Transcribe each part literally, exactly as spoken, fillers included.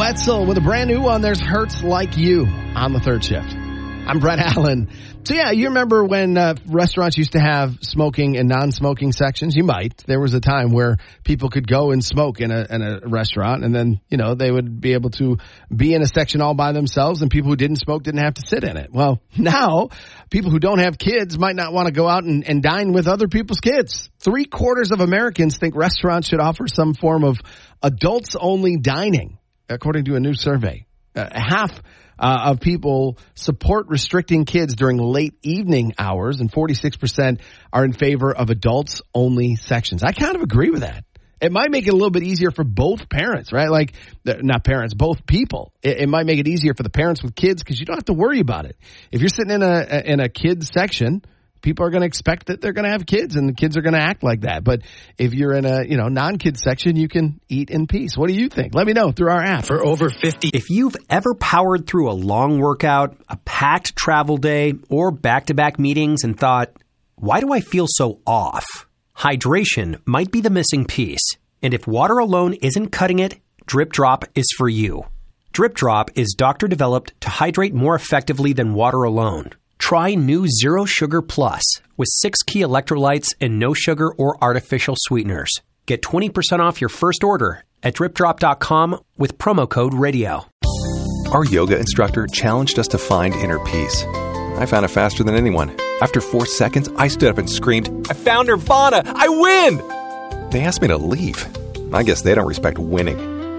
Wetzel with a brand new one. There's Hurts Like You on the third shift. I'm Brett Allen. So, yeah, you remember when uh, restaurants used to have smoking and non-smoking sections? You might. There was a time where people could go and smoke in a, in a restaurant, and then, you know, they would be able to be in a section all by themselves, and people who didn't smoke didn't have to sit in it. Well, now, people who don't have kids might not want to go out and, and dine with other people's kids. Three quarters of Americans think restaurants should offer some form of adults-only dining, according to a new survey. Uh, half Uh, of people support restricting kids during late evening hours, and forty-six percent are in favor of adults-only sections. I kind of agree with that. It might make it a little bit easier for both parents, right? Like, not parents, both people. It, it might make it easier for the parents with kids because you don't have to worry about it. If you're sitting in a in a kids section, people are going to expect that they're going to have kids, and the kids are going to act like that. But if you're in a, you know, non-kid section, you can eat in peace. What do you think? Let me know through our app. For over fifty. If you've ever powered through a long workout, a packed travel day, or back-to-back meetings and thought, why do I feel so off? Hydration might be the missing piece. And if water alone isn't cutting it, Drip Drop is for you. Drip Drop is doctor-developed to hydrate more effectively than water alone. Try new Zero Sugar Plus with six key electrolytes and no sugar or artificial sweeteners. Get twenty percent off your first order at drip drop dot com with promo code radio. Our yoga instructor challenged us to find inner peace. I found it faster than anyone. After four seconds, I stood up and screamed, "I found Nirvana! I win!" They asked me to leave. I guess they don't respect winning.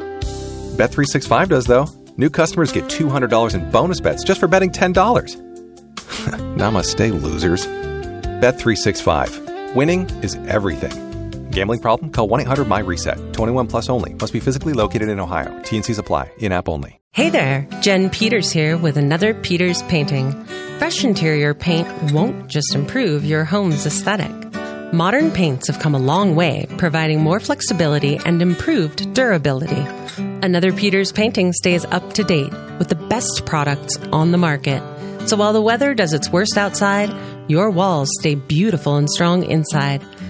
Bet three sixty-five does, though. New customers get two hundred dollars in bonus bets just for betting ten dollars. Namaste, losers. Bet three sixty-five. Winning is everything. Gambling problem? Call one eight hundred my reset. twenty-one plus only. Must be physically located in Ohio. T and Cs apply. In-app only. Hey there, Jen Peters here with another Peters Painting. Fresh interior paint won't just improve your home's aesthetic. Modern paints have come a long way, providing more flexibility and improved durability. Another Peters Painting stays up to date with the best products on the market. So while the weather does its worst outside, your walls stay beautiful and strong inside.